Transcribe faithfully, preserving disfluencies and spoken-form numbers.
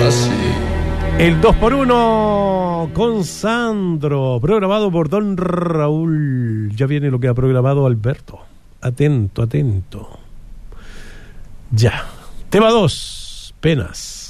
así. El dos por uno con Sandro, programado por Don Raúl. Ya viene lo que ha programado Alberto. Atento, atento. Ya. Tema dos, penas.